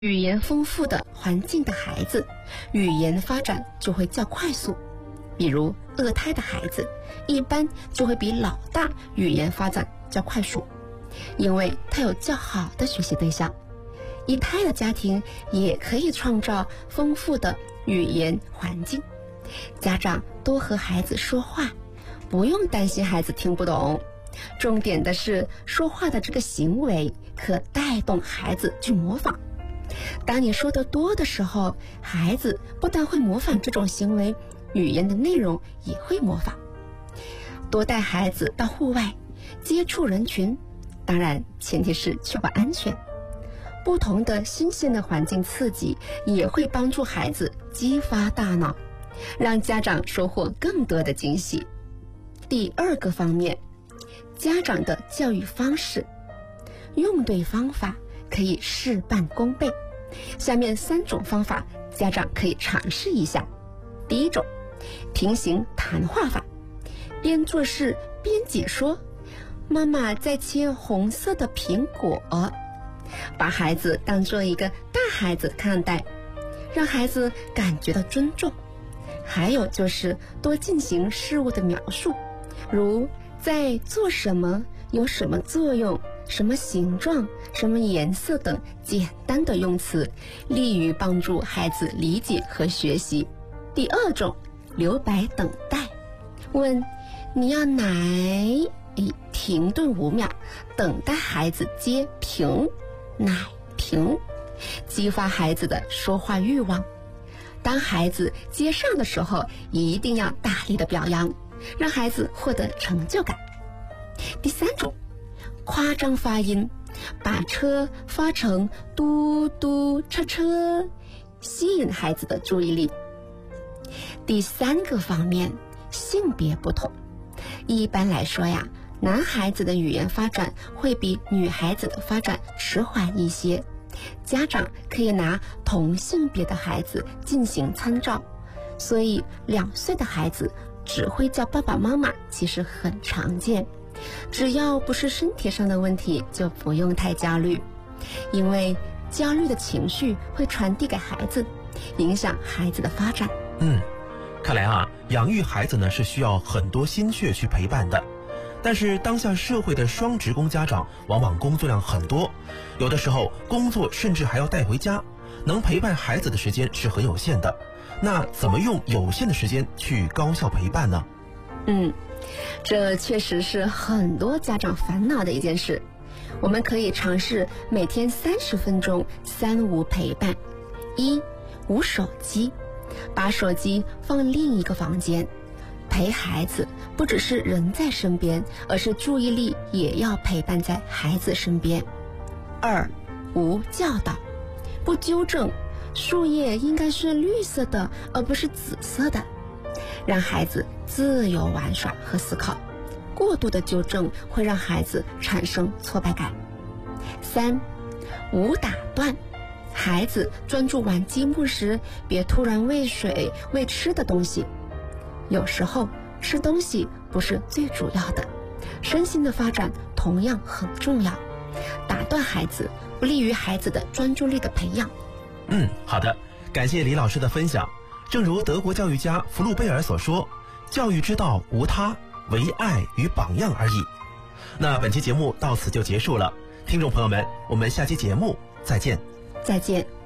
语言丰富的环境的孩子，语言发展就会较快速。比如2胎的孩子，一般就会比老大语言发展较快速，因为他有较好的学习对象。1胎的家庭也可以创造丰富的语言环境，家长多和孩子说话，不用担心孩子听不懂。重点的是，说话的这个行为可带动孩子去模仿。当你说得多的时候，孩子不但会模仿这种行为，语言的内容也会模仿。多带孩子到户外接触人群，当然前提是确保安全。不同的新鲜的环境刺激也会帮助孩子激发大脑，让家长收获更多的惊喜。第2个方面，家长的教育方式，用对方法可以事半功倍。下面3种方法家长可以尝试一下。第1种，平行谈话法，边做事边解说。妈妈在切红色的苹果，把孩子当作一个大孩子看待，让孩子感觉到尊重。还有就是多进行事物的描述，如在做什么，有什么作用，什么形状，什么颜色等简单的用词，利于帮助孩子理解和学习。第2种，留白等待，问你要奶，停顿5秒，等待孩子接瓶，奶瓶，激发孩子的说话欲望。当孩子接上的时候，一定要大力的表扬，让孩子获得成就感。第3种，夸张发音，把车发成嘟嘟车车，吸引孩子的注意力。第3个方面，性别不同。一般来说呀，男孩子的语言发展会比女孩子的发展迟缓一些，家长可以拿同性别的孩子进行参照。所以2岁的孩子只会叫爸爸妈妈其实很常见，只要不是身体上的问题，就不用太焦虑，因为焦虑的情绪会传递给孩子，影响孩子的发展。 看来养育孩子呢是需要很多心血去陪伴的。但是当下社会的双职工家长往往工作量很多，有的时候工作甚至还要带回家，能陪伴孩子的时间是很有限的。那怎么用有限的时间去高效陪伴呢？ 这确实是很多家长烦恼的一件事。我们可以尝试每天30分钟3无陪伴。1，无手机，把手机放另一个房间。陪孩子不只是人在身边，而是注意力也要陪伴在孩子身边。2，无教导，不纠正树叶应该是绿色的而不是紫色的，让孩子自由玩耍和思考。过度的纠正会让孩子产生挫败感。3，无打断，孩子专注玩积木时，别突然喂水喂吃的东西。有时候吃东西不是最主要的，身心的发展同样很重要。打断孩子不利于孩子的专注力的培养。 好的，感谢李老师的分享。正如德国教育家福禄贝尔所说，教育之道无他，唯爱与榜样而已。那本期节目到此就结束了，听众朋友们，我们下期节目再见。 再见。